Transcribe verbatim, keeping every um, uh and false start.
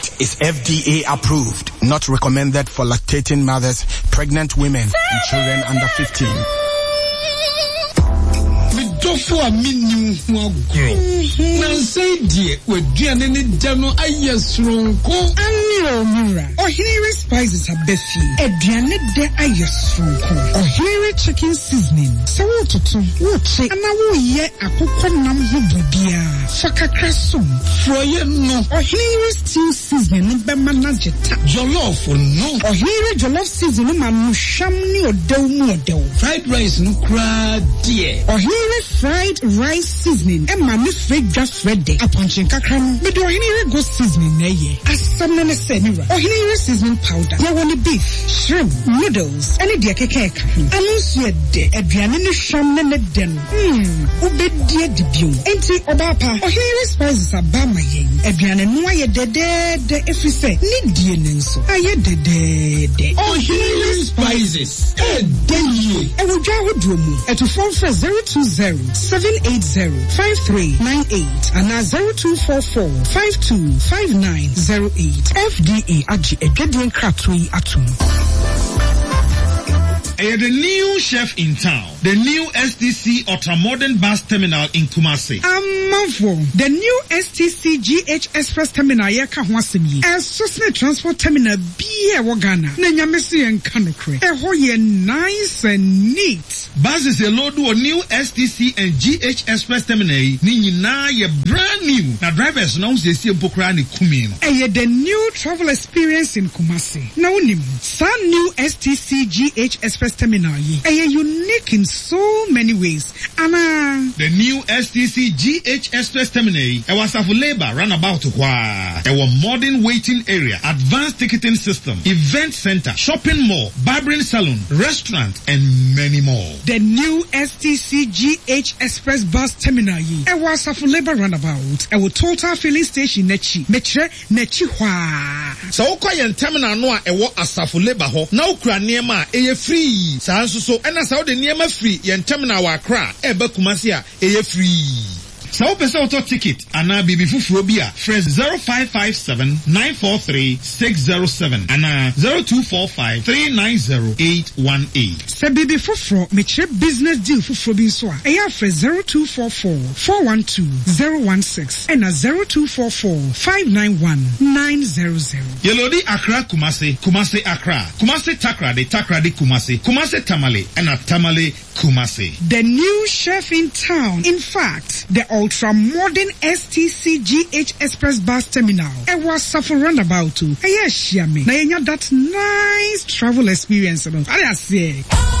is F D A approved, not recommended for lactating mothers, pregnant women, and children under fifteen. Dofo a minu ho agro na say die waduane ne da no ayesronko aniro mura Ohiri spices abefi aduane de ayesronko Ohiri chicken seasoning so wototo woche ana wo ye akokɔ nam ho bobia fakakra som froye no Ohiri stew seasoning ne bema na jeta jollof no Ohiri jollof seasoning ma no hwam ne odew mu odew fried rice no kra die Ohiri fried rice seasoning e ma me fred just ready aponchin kakra no me do Ohiri go seasoning na ye asam na se niwa Ohiri seasoning powder ya woni beef shrimp noodles any de keke ka anu so de aduane ne hwam na ne de no mm obedie de bio enti obapa Ohiri spices abama yen aduane no aye de de de efise ni die ne nso aye de de de Ohiri spices e de ye e wo dwa hodo mu eto phone for zero two zero seven eight zero five three nine eight and zero two four four five two five nine zero eight. F D A agi edwedien kratoi atum. The new chef in town, the new S T C ultra-modern bus terminal in Kumasi. Amavo, the new S T C G H Express terminal yeka hwasemi. A Sosne transport terminal biye wagana. Nenyamesi en kanokre. Eho ye nice and neat. Buses a load to a new S T C and G H Express terminal. Ni na ye brand new. Na drivers now se si mpokra ni kumino. Eye the new travel experience in Kumasi. Na unimu. Sa new S T C G H Express terminal ye. Eye unique in so many ways. Ana the new S T C G H Express terminal. E was a labor runabout wa. E was modern waiting area, advanced ticketing system, event center, shopping mall, barbering salon, restaurant, and many more. The new S T C G H Express bus terminal ye. E was a labor runabout. E was total filling station nechi. Metre nechi wa. So okoye terminal no a e was asafo labor ho. Na okura niema e free. Sa nso so ena sa de niema free ye terminal wa Accra e ba Kumasi a e free. So pesa auto ticket ana bibi fufuro bi a fresh zero five five seven nine four three six zero seven ana zero two four five three nine zero eight one eight. Se bibi fufuro me chere business deal fufuro bi so a e ya fresh zero two four four four one two zero one six and a zero two four four five nine one nine zero zero. Yelodi Accra Kumasi, Kumasi Accra, Kumasi Takra de Takra de Kumasi, Kumasi Tamale and a Tamale Kumasi. The new chef in town. In fact, the ultra-modern S T C G H Express bus terminal. It was suffer roundabout too. Yes, Shiami. Na yenya that nice travel experience. I say.